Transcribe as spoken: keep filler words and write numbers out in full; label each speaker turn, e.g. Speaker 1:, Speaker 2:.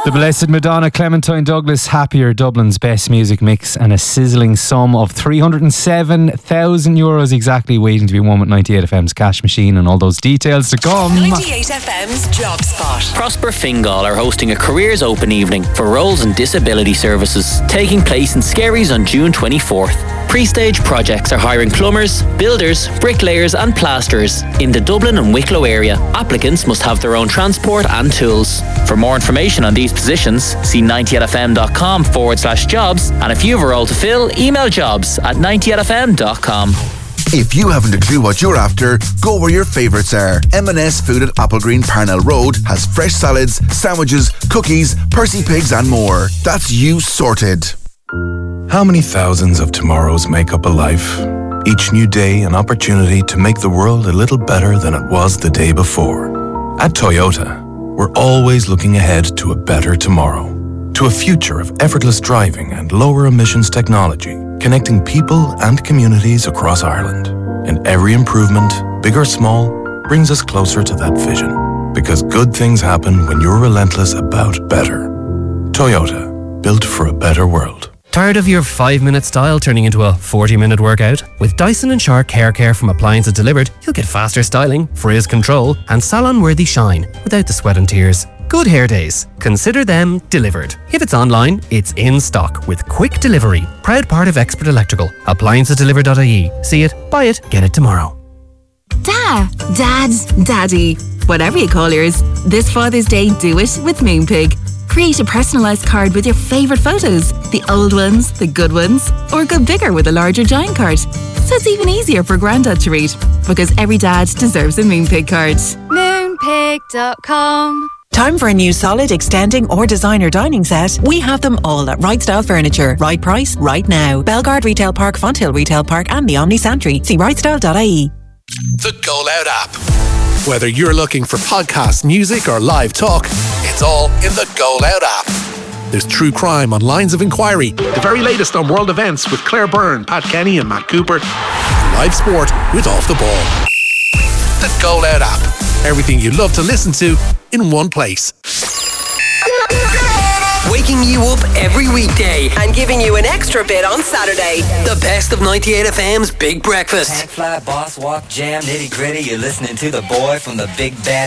Speaker 1: The Blessed Madonna, Clementine Douglas, Happier, Dublin's best music mix, and a sizzling sum of three hundred seven thousand euros exactly waiting to be won with ninety-eight F M's cash machine, and all those details to come.
Speaker 2: ninety-eight F M's Job Spot.
Speaker 3: Prosper Fingal are hosting a careers open evening for roles and disability services, taking place in Skerries on June twenty-fourth. Pre-stage projects are hiring plumbers, builders, bricklayers and plasterers in the Dublin and Wicklow area. Applicants must have their own transport and tools. For more information on these positions, see ninety-eight fm.com forward slash jobs, and if you have a role to fill, email jobs at ninety-eight f m dot com.
Speaker 4: If you haven't a clue what you're after, go where your favourites are. M and S Food at Applegreen Parnell Road has fresh salads, sandwiches, cookies, Percy pigs and more. That's you sorted.
Speaker 5: How many thousands of tomorrows make up a life? Each new day an opportunity to make the world a little better than it was the day before. At Toyota, we're always looking ahead to a better tomorrow. To a future of effortless driving and lower emissions technology, connecting people and communities across Ireland. And every improvement, big or small, brings us closer to that vision. Because good things happen when you're relentless about better. Toyota, built for a better world.
Speaker 6: Tired of your five-minute style turning into a forty-minute workout? With Dyson and Shark Hair Care from Appliances Delivered, you'll get faster styling, frizz control, and salon-worthy shine without the sweat and tears. Good hair days. Consider them delivered. If it's online, it's in stock with quick delivery. Proud part of Expert Electrical. appliances delivered dot I E. See it, buy it, get it tomorrow.
Speaker 7: Da, Dad, Daddy, whatever you call yours, this Father's Day do it with Moonpig. Create a personalised card with your favourite photos, the old ones, the good ones, or go bigger with a larger giant card. So it's even easier for Grandad to read, because every dad deserves a Moonpig card.
Speaker 8: Moonpig dot com.
Speaker 2: Time for a new solid, extending or designer dining set? We have them all at Right Style Furniture. Right price, right now. Belgard Retail Park, Fonthill Retail Park and the Omni Santry. See right style dot I E.
Speaker 9: The Go Loud app. Whether you're looking for podcast, music or live talk, it's all in the Go Loud app. There's true crime on Lines of Inquiry, the very latest on world events with Claire Byrne, Pat Kenny and Matt Cooper, live sport with Off the Ball. The Go Loud app. Everything you love to listen to in one place.
Speaker 10: Waking you up every weekday and giving you an extra bit on Saturday. The best of ninety-eight F M's Big Breakfast.
Speaker 11: Tank fly, boss walk, jam, nitty gritty. You're listening to the boy from the Big Bad